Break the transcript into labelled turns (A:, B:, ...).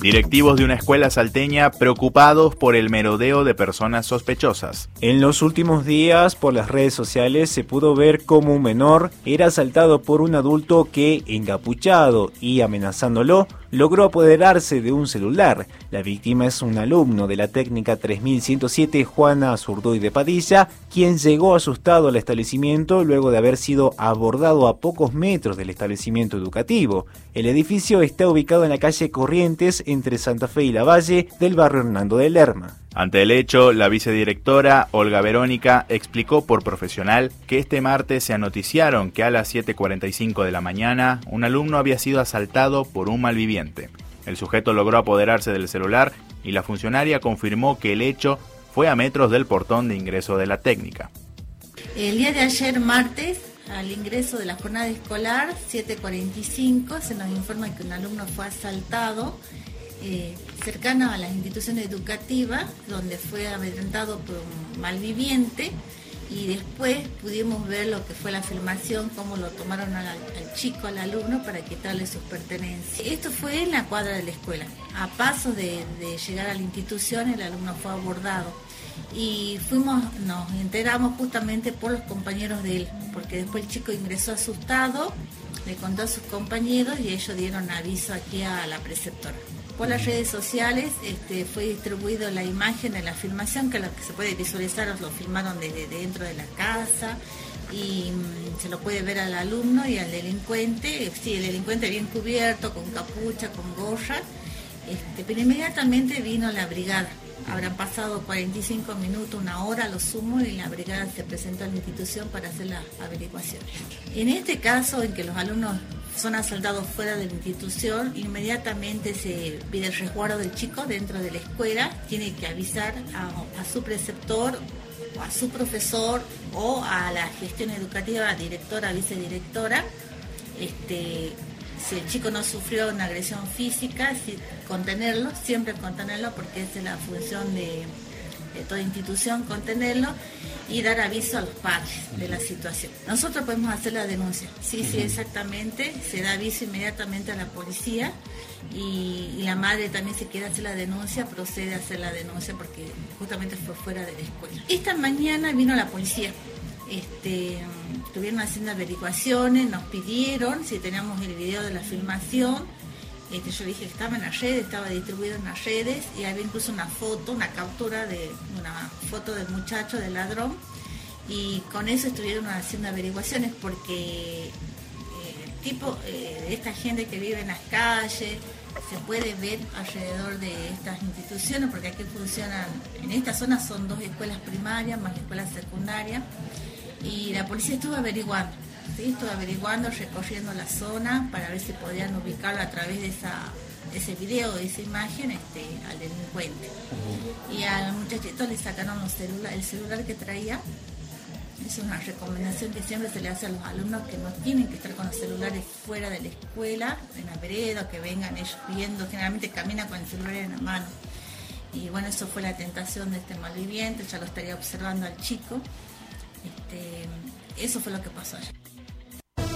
A: Directivos de una escuela salteña preocupados por el merodeo de personas sospechosas.
B: En los últimos días, por las redes sociales, se pudo ver cómo un menor era asaltado por un adulto que, encapuchado y amenazándolo, logró apoderarse de un celular. La víctima es un alumno de la técnica 3107 Juana Zurduy de Padilla, quien llegó asustado al establecimiento luego de haber sido abordado a pocos metros del establecimiento educativo. El edificio está ubicado en la calle Corrientes, entre Santa Fe y Lavalle, del barrio Hernando de Lerma.
A: Ante el hecho, la vicedirectora Olga Verónica explicó por profesional que este martes se noticiaron que a las 7:45 de la mañana un alumno había sido asaltado por un malviviente. El sujeto logró apoderarse del celular y la funcionaria confirmó que el hecho fue a metros del portón de ingreso de la técnica.
C: El día de ayer, martes, al ingreso de la jornada escolar, 7:45, se nos informa que un alumno fue asaltado cercano a las instituciones educativas, donde fue amedrentado por un malviviente, y después pudimos ver lo que fue la filmación, cómo lo tomaron al chico, al alumno, para quitarle sus pertenencias. Esto fue en la cuadra de la escuela. A pasos de llegar a la institución, el alumno fue abordado. Y nos enteramos justamente por los compañeros de él, porque después el chico ingresó asustado, le contó a sus compañeros y ellos dieron aviso aquí a la preceptora. Por las redes sociales fue distribuido la imagen de la filmación, que lo que se puede visualizar, lo filmaron desde dentro de la casa y se lo puede ver al alumno y al delincuente. Sí, el delincuente bien cubierto, con capucha, con gorra, pero inmediatamente vino la brigada. Habrán pasado 45 minutos, una hora a lo sumo, y la brigada se presentó a la institución para hacer las averiguaciones. En este caso, en que los alumnos son asaltados fuera de la institución, inmediatamente se pide el resguardo del chico dentro de la escuela. Tiene que avisar a su preceptor, o a su profesor, o a la gestión educativa, directora, vicedirectora. Si el chico no sufrió una agresión física, siempre contenerlo, porque esa es la función de toda institución, contenerlo y dar aviso a los padres de la situación. Nosotros podemos hacer la denuncia, sí, exactamente, se da aviso inmediatamente a la policía, y la madre también, si quiere hacer la denuncia, procede a hacer la denuncia, porque justamente fue fuera de la escuela. Esta mañana vino la policía. Estuvieron haciendo averiguaciones, nos pidieron si teníamos el video de la filmación. Yo dije que estaba en las redes, estaba distribuido en las redes, y había incluso una captura de una foto del muchacho, del ladrón, y con eso estuvieron haciendo averiguaciones, porque esta gente que vive en las calles se puede ver alrededor de estas instituciones, porque aquí funcionan, en esta zona son 2 escuelas primarias más la escuela secundaria, y la policía estuvo averiguando, recorriendo la zona para ver si podían ubicarlo a través de ese video, de esa imagen, al delincuente. Y al muchachito le sacaron el celular que traía. Es una recomendación que siempre se le hace a los alumnos, que no tienen que estar con los celulares fuera de la escuela, en la vereda, que vengan ellos viendo. Generalmente caminan con el celular en la mano. Y bueno, eso fue la tentación de este malviviente, ya lo estaría observando al chico. Eso fue lo que pasó allá.